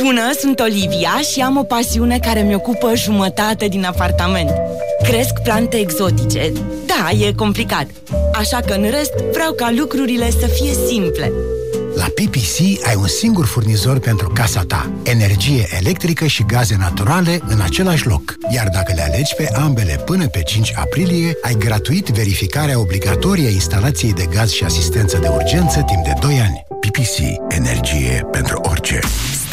Bună, sunt Olivia și am o pasiune care mi-ocupă jumătate din apartament. Cresc plante exotice. Da, e complicat. Așa că în rest vreau ca lucrurile să fie simple. La PPC ai un singur furnizor pentru casa ta. Energie electrică și gaze naturale în același loc. Iar dacă le alegi pe ambele până pe 5 aprilie, ai gratuit verificarea obligatorie a instalației de gaz și asistență de urgență timp de 2 ani. PPC. Energie pentru orice.